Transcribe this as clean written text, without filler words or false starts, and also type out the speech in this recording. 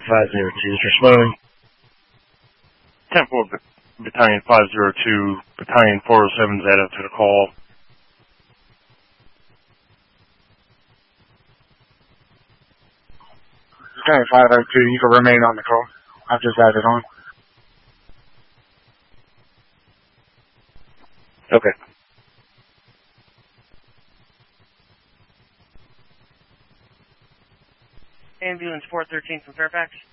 502, Mr. Smiley. 10-4 Battalion 502, Battalion 407 is added to the call. Battalion 502, you can remain on the call. I've just added on. Okay. Ambulance 413 from Fairfax.